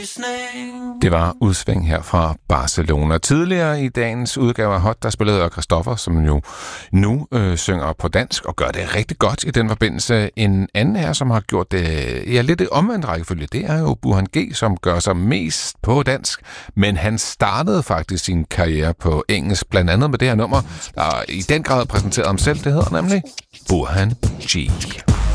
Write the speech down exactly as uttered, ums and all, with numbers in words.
Det var udsving her fra Barcelona. Tidligere i dagens udgave af Hot, der spillede jeg Christoffer, som jo nu øh, synger på dansk og gør det rigtig godt i den forbindelse. En anden her, som har gjort det ja, lidt omvendt rækkefølge, det er jo Burhan G, som gør sig mest på dansk, men han startede faktisk sin karriere på engelsk, blandt andet med det her nummer, der i den grad præsenterede ham selv. Det hedder nemlig Burhan G.